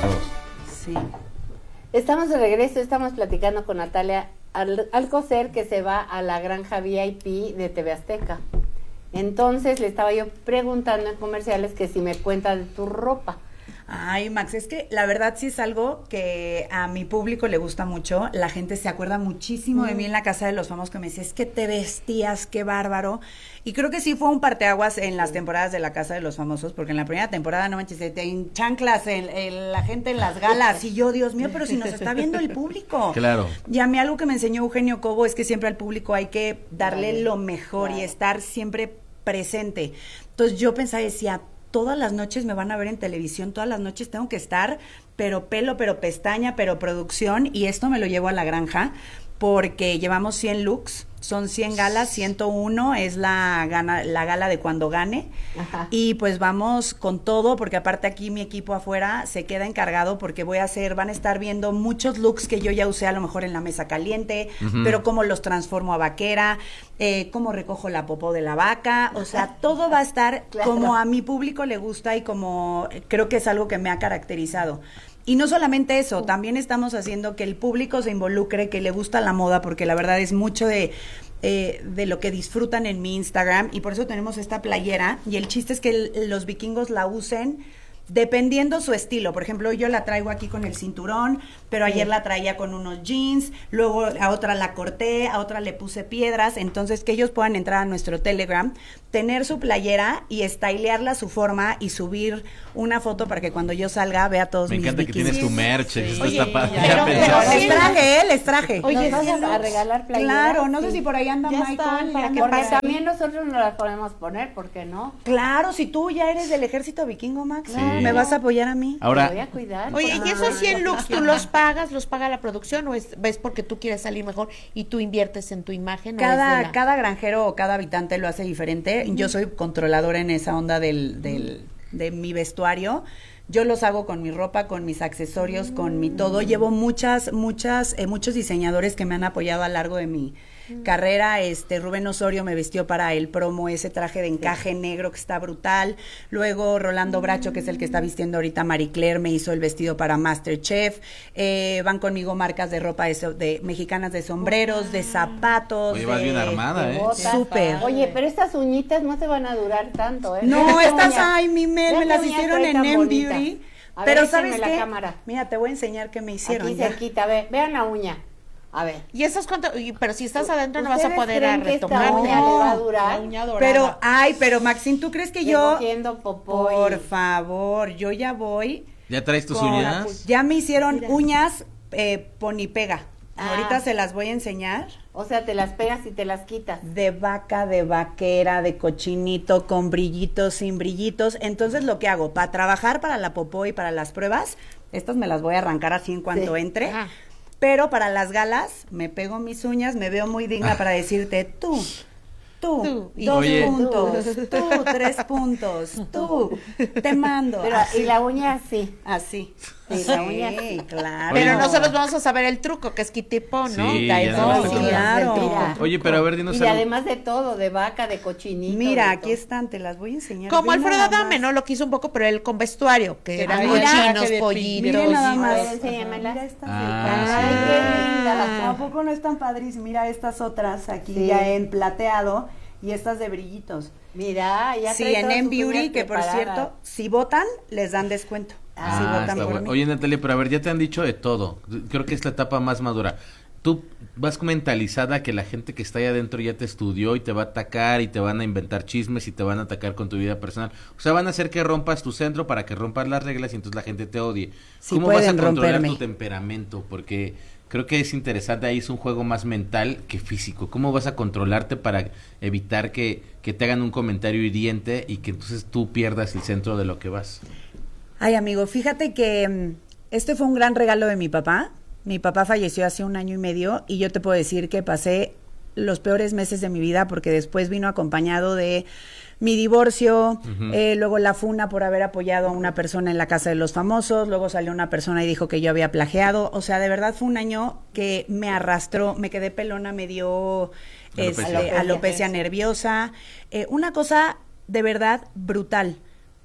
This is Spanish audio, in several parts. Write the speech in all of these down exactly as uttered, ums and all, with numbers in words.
Sí. Estamos de regreso, estamos platicando con Natalia Al Alcocer, que se va a la granja V I P de T V Azteca. Entonces le estaba yo preguntando en comerciales que si me cuenta de tu ropa. Ay, Max, es que la verdad sí es algo que a mi público le gusta mucho. La gente se acuerda muchísimo mm. de mí en la Casa de los Famosos, que me dice, es que te vestías, qué bárbaro. Y creo que sí fue un parteaguas en las temporadas de la Casa de los Famosos, porque en la primera temporada, no manches, en chanclas, en, en, la gente en las galas, y yo, Dios mío, pero si nos está viendo el público. Claro. Y a mí algo que me enseñó Eugenio Cobo es que siempre al público hay que darle claro, lo mejor claro. y estar siempre presente. Entonces yo pensaba, decía, todas las noches me van a ver en televisión, todas las noches tengo que estar, pero pelo, pero pestaña, pero producción, y esto me lo llevo a la granja, porque llevamos cien looks, son cien galas, ciento uno es la gana, la gala de cuando gane, ajá. y pues vamos con todo, porque aparte aquí mi equipo afuera se queda encargado, porque voy a hacer, van a estar viendo muchos looks que yo ya usé a lo mejor en la mesa caliente, uh-huh. pero cómo los transformo a vaquera, eh, cómo recojo la popó de la vaca, o sea, todo va a estar claro. como a mi público le gusta y como creo que es algo que me ha caracterizado. Y no solamente eso, también estamos haciendo que el público se involucre, que le gusta la moda, porque la verdad es mucho de, eh, de lo que disfrutan en mi Instagram, y por eso tenemos esta playera, y el chiste es que el, los vikingos la usen dependiendo su estilo. Por ejemplo, yo la traigo aquí con el cinturón, pero sí. ayer la traía con unos jeans, luego a otra la corté, a otra le puse piedras, entonces que ellos puedan entrar a nuestro Telegram, tener su playera y estilearla a su forma y subir una foto para que cuando yo salga vea todos Me mis encanta bikinis. Que tienes tu merch, sí. Esto Oye, está padre. Pero, pero les traje, ¿eh? Les traje. Oye, ¿nos vas a regalar playeras? Claro, no sí. sé si por ahí anda ya Michael. Están, porque pasa. También nosotros nos las podemos poner, ¿por qué no? Claro, si tú ya eres del ejército vikingo, Max, sí. me vas a apoyar a mí. Ahora, te voy a cuidar. Oye, ¿y esos cien looks tú los pagas, los paga la producción o es, ves porque tú quieres salir mejor y tú inviertes en tu imagen? Cada, ¿o es la... cada granjero o cada habitante lo hace diferente. Uh-huh. Yo soy controladora en esa onda del, del, de mi vestuario. Yo los hago con mi ropa, con mis accesorios, mm. con mi todo. Llevo muchas, muchas, eh, muchos diseñadores que me han apoyado a lo largo de mi mm. carrera. Este, Rubén Osorio me vistió para el promo ese traje de encaje sí. negro que está brutal. Luego Rolando mm. Bracho, que es el que está vistiendo ahorita Marie Claire, me hizo el vestido para MasterChef. Eh, van conmigo marcas de ropa de, so, de mexicanas de sombreros, ah. de zapatos. Oye, vas de, bien armada, de ¿eh? Súper. Oye, pero estas uñitas no te van a durar tanto, ¿eh? No, estas, ay, mi Mel, me las hicieron en M Beauty. A pero ver, ¿sabes la qué? Cámara. Mira, te voy a enseñar qué me hicieron. Aquí ya. cerquita, ve, vean la uña. A ver. ¿Y esas cuánto? Pero si estás adentro no vas a poder a retomar. Esta uña le va a durar. La uña dorada. Pero, ay, pero Maxine, ¿tú crees que yo? Popó Por y... favor, yo ya voy. ¿Ya traes tus con, uñas? Ya me hicieron Mira. uñas eh, ponipega. Ah. Ahorita se las voy a enseñar. O sea, te las pegas y te las quitas. De vaca, de vaquera, de cochinito, con brillitos, sin brillitos. Entonces, lo que hago, para trabajar para la popó y para las pruebas, estas me las voy a arrancar así en cuanto sí. entre. Ajá. Pero para las galas, me pego mis uñas, me veo muy digna para decirte, tú, tú, tú dos oye. puntos, tú. tú, tres puntos, tú, te mando. Pero, así. Y la uña así. Así. Sí, la uña sí, claro. Pero nosotros vamos a saber el truco, que es quitipo, ¿no? Sí, ya no, sí, claro. Mira. Oye, pero a ver, dinos Y algo. además de todo, de vaca, de cochinito. Mira, de aquí todo. están, te las voy a enseñar. Como Ven Alfredo nada Adame, más. ¿no? Lo quiso un poco, pero él con vestuario, que eran mira, cochinos, Miren pollitos. nada A más. ver, enséñamela. Mira estas Ah, de- Ay, sí. qué linda. ¿A poco no están padrísimas? Mira estas otras aquí Sí. ya en plateado y estas de brillitos. Mira, ya Sí, trae en todas M sus Beauty, uñas que por preparadas. cierto, si votan, les dan descuento. Ah, si Ah, votan está por bueno. mí. Oye, Natalia, pero a ver, ya te han dicho de todo. Creo que es la etapa más madura. Tú vas mentalizada que la gente que está ahí adentro ya te estudió y te va a atacar y te van a inventar chismes y te van a atacar con tu vida personal. O sea, van a hacer que rompas tu centro para que rompas las reglas y entonces la gente te odie. Sí, ¿Cómo vas a pueden controlar romperme. tu temperamento? Porque creo que es interesante, ahí es un juego más mental que físico. ¿Cómo vas a controlarte para evitar que, que te hagan un comentario hiriente y que entonces tú pierdas el centro de lo que vas? Ay, amigo, fíjate que mm, este fue un gran regalo de mi papá. Mi papá falleció hace un año y medio y yo te puedo decir que pasé los peores meses de mi vida porque después vino acompañado de mi divorcio, uh-huh. eh, luego la funa por haber apoyado a una persona en la Casa de los Famosos, luego salió una persona y dijo que yo había plagiado. O sea, de verdad fue un año que me arrastró, me quedé pelona, me dio este, alopecia, alopecia nerviosa. Eh, una cosa de verdad brutal.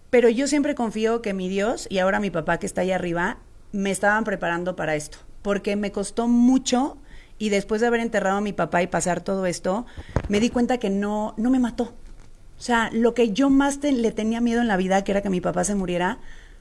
pero yo siempre confío que mi Dios y ahora mi papá que está allá arriba me estaban preparando para esto, porque me costó mucho y después de haber enterrado a mi papá y pasar todo esto, me di cuenta que no, no me mató. O sea, lo que yo más te, le tenía miedo en la vida, que era que mi papá se muriera,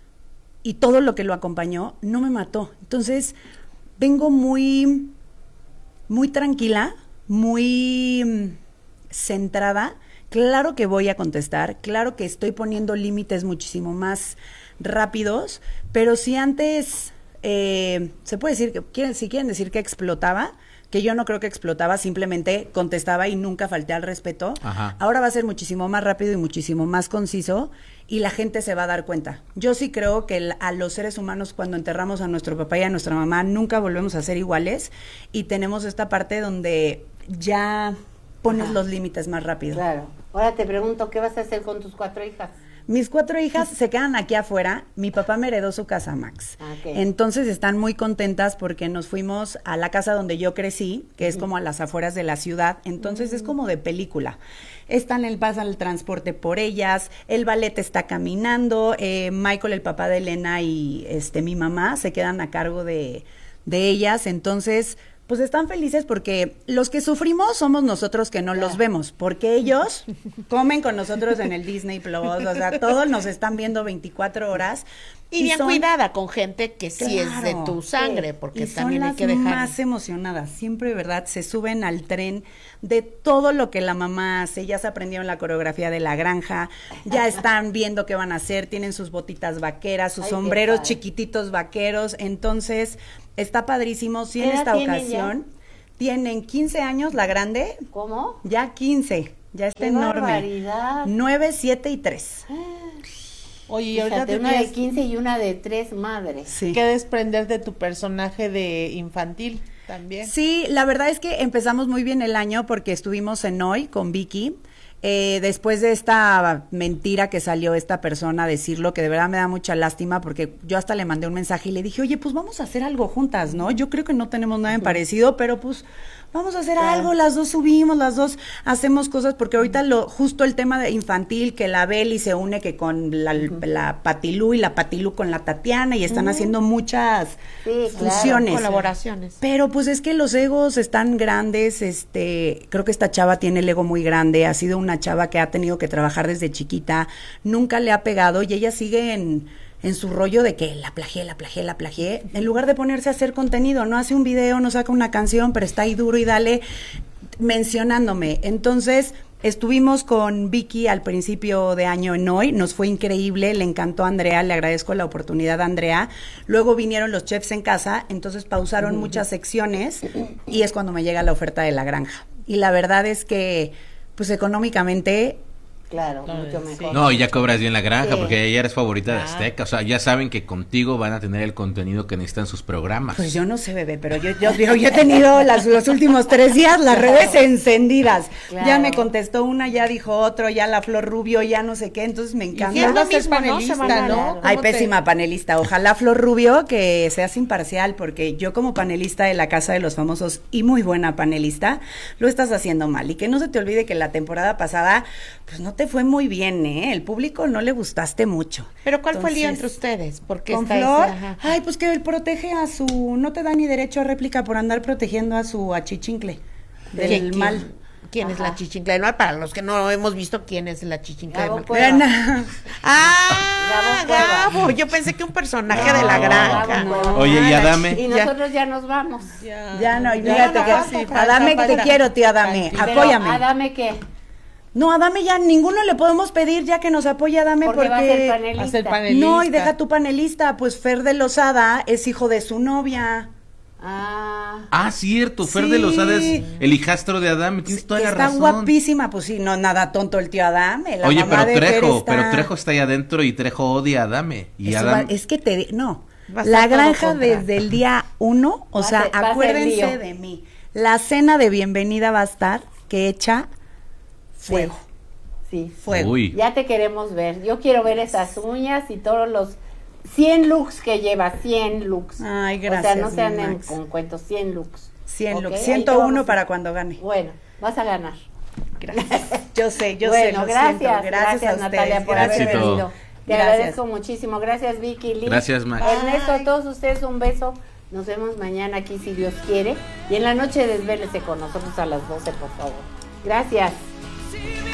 y todo lo que lo acompañó, no me mató. Entonces, vengo muy, muy tranquila, muy mm, centrada. Claro que voy a contestar, claro que estoy poniendo límites muchísimo más rápidos, pero si antes, eh, se puede decir, que quieren, si quieren decir que explotaba, que yo no creo que explotaba, simplemente contestaba y nunca falté al respeto. Ajá. Ahora va a ser muchísimo más rápido y muchísimo más conciso y la gente se va a dar cuenta. Yo sí creo que el, a los seres humanos cuando enterramos a nuestro papá y a nuestra mamá nunca volvemos a ser iguales y tenemos esta parte donde ya pones Ajá. los límites más rápido. Claro. Ahora te pregunto, ¿qué vas a hacer con tus cuatro hijas? Mis cuatro hijas se quedan aquí afuera. Mi papá me heredó su casa, Max. Okay. Entonces están muy contentas porque nos fuimos a la casa donde yo crecí, que es como a las afueras de la ciudad. Entonces es como de película. Están el pasa el transporte por ellas, el ballet está caminando, eh, Michael, el papá de Elena y este mi mamá se quedan a cargo de, de ellas. Entonces, pues están felices porque los que sufrimos somos nosotros que no Claro. los vemos, porque ellos comen con nosotros en el Disney Plus, o sea, todos nos están viendo veinticuatro horas. Y bien son- cuidada con gente que sí es de Claro, tu sangre, sí. porque y son también hay las que dejar. más emocionadas, siempre, ¿verdad? Se suben al tren de todo lo que la mamá hace, ya se aprendieron la coreografía de la granja, ya están viendo qué van a hacer, tienen sus botitas vaqueras, sus Ay, qué sombreros padre. chiquititos vaqueros, entonces está padrísimo, sí, ¿Qué en edad esta tienen ocasión tienen quince años, la grande, ¿Cómo? ya quince, ya está ¡Qué enorme. barbaridad! nueve, siete y tres. Oye, y ahorita Fíjate, te una de tienes quince y una de tres, madre. Sí. que desprender de tu personaje de infantil también. Sí, la verdad es que empezamos muy bien el año porque estuvimos en Hoy con Vicky. Eh, después de esta mentira que salió esta persona a decirlo, que de verdad me da mucha lástima porque yo hasta le mandé un mensaje y le dije, oye, pues vamos a hacer algo juntas, ¿no? Yo creo que no tenemos nada en parecido, pero pues vamos a hacer Claro. algo, las dos subimos, las dos hacemos cosas, porque ahorita lo justo el tema de infantil, que la Beli se une que con la, la Patilú y la Patilú con la Tatiana y están haciendo muchas Sí, claro. fusiones. Colaboraciones. Pero pues es que los egos están grandes, este, creo que esta chava tiene el ego muy grande, ha sido una chava que ha tenido que trabajar desde chiquita, nunca le ha pegado y ella sigue en, en su rollo de que la plagié, la plagié, la plagié, en lugar de ponerse a hacer contenido, no hace un video, no saca una canción, pero está ahí duro y dale mencionándome. Entonces, estuvimos con Vicky al principio de año en Hoy, nos fue increíble, le encantó a Andrea, le agradezco la oportunidad a Andrea. Luego vinieron los chefs en casa, entonces pausaron muchas secciones y es cuando me llega la oferta de la granja. Y la verdad es que, pues económicamente, Claro, Claro, mucho sí. mejor. No, y ya cobras bien la granja Sí. porque ya eres favorita de Ah. Azteca. O sea, ya saben que contigo van a tener el contenido que necesitan sus programas. pues yo no sé, bebé, pero yo, yo, yo, yo he tenido las, los últimos tres días las redes encendidas. Claro. Ya me contestó una, ya dijo otro, ya la Flor Rubio, ya no sé qué, entonces me encanta. Y es va a lo ser mismo, ¿no? panelista, Semana, ¿no? ¿no? Ay, ¿Cómo te- pésima panelista. Ojalá Flor Rubio que seas imparcial, porque yo como panelista de la Casa de los Famosos y muy buena panelista, lo estás haciendo mal. Y que no se te olvide que la temporada pasada, pues no te fue muy bien, ¿eh? El público no le gustaste mucho. Pero ¿cuál fue el lío entre Entonces, ustedes? Porque con está Flor, ese, ajá. ay, pues que él protege a su, no te da ni derecho a réplica por andar protegiendo a su achichincle del ¿Quién- quién- mal. ¿Quién es Ajá. la chichincla del mal? Para los que no hemos visto quién es la chichincla del Gabo mal. Cueva. Bueno, Ah, Gabo Cueva. Gabo. Yo pensé que un personaje de la No. granja. Gabo Cueva. Oye, ¿y Ah, la Adame? Y chi- ya. nosotros ya nos vamos. ya no, y Ya fíjate no, que, sí, falta, Adame que te falta. quiero, tío Adame, Tantito. Pero, apóyame. ¿Adame qué? No, Adame ya, ninguno le podemos pedir ya que nos apoye Adame Porque porque... va a ser panelista. Va a ser panelista. No, y deja tu panelista, pues Fer de Lozada es hijo de su novia. Ah, Ah, cierto, Fer Sí. de Lozada es el hijastro de Adame, tienes toda la Está razón. guapísima, pues sí, no, nada tonto el tío Adame. La Oye, mamá pero de Fer Trejo, está- pero Trejo está ahí adentro y Trejo odia a Adame. Y Eso va- Adame, es que te... di- No, Va a ser la todo granja contra. desde el día uno, o Va a sea, ser- va a ser acuérdense lío. de mí. La cena de bienvenida va a estar que echa fuego, sí. fuego. Uy. Ya te queremos ver. Yo quiero ver esas uñas y todos los cien looks que lleva, cien looks. Ay, O sea, gracias, no se mi anden Max. con cuentos, cien looks. cien ¿Ok? looks, Ahí te ciento uno vamos. para cuando gane. Bueno, vas a ganar. Gracias. Yo sé, yo sé, bueno, lo gracias, siento. gracias, Gracias, a Natalia, ustedes, por gracias. haber Éxito. venido. Te Gracias. agradezco muchísimo. Gracias, Vicky, Liz. Gracias, Max. Ernesto, a todos ustedes un beso. Nos vemos mañana aquí si Dios quiere. Y en la noche desvélese con nosotros a las doce, por favor. Gracias.